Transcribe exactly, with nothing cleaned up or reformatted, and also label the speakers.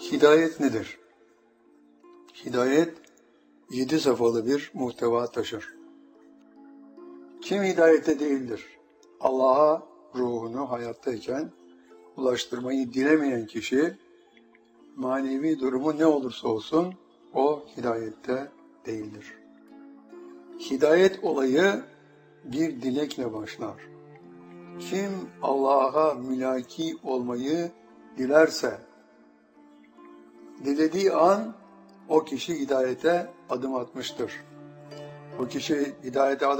Speaker 1: Hidayet nedir? Hidayet, yedi safhalı bir muhteva taşır. Kim hidayete değildir? Allah'a ruhunu hayattayken ulaştırmayı dilemeyen kişi, manevi durumu ne olursa olsun, o hidayette değildir. Hidayet olayı bir dilekle başlar. Kim Allah'a mülaki olmayı dilerse, dilediği an o kişi hidayete adım atmıştır. O kişi hidayete adım